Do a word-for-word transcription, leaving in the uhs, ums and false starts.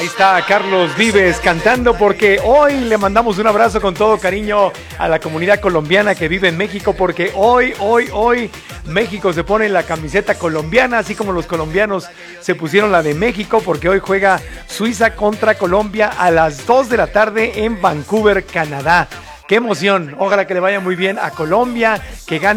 Ahí está Carlos Vives cantando porque hoy le mandamos un abrazo con todo cariño a la comunidad colombiana que vive en México, porque hoy, hoy, hoy México se pone la camiseta colombiana, así como los colombianos se pusieron la de México, porque hoy juega Suiza contra Colombia a las dos de la tarde en Vancouver, Canadá. ¡Qué emoción! Ojalá que le vaya muy bien a Colombia, que gane